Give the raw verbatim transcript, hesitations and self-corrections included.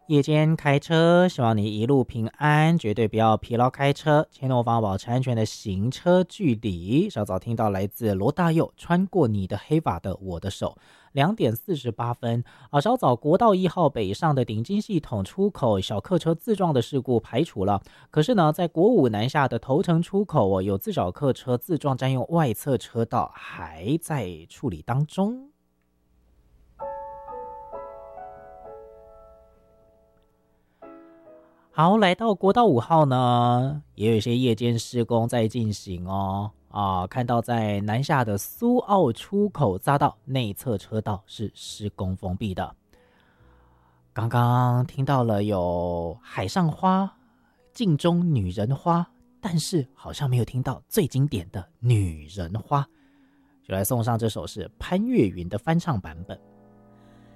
夜间开车，希望你一路平安，绝对不要疲劳开车，牵诺方保持安全的行车距离。稍早听到来自罗大佑穿过你的黑发的我的手。两点四十八分啊，稍早国道一号北上的顶金系统出口小客车自撞的事故排除了，可是呢，在国五南下的头城出口哦，有自小客车自撞占用外侧车道，还在处理当中。好，来到国道五号呢，也有一些夜间施工在进行哦。啊，看到在南下的苏澳出口匝道内侧车道是施工封闭的。刚刚听到了有海上花、镜中女人花，但是好像没有听到最经典的女人花，就来送上这首是潘越云的翻唱版本。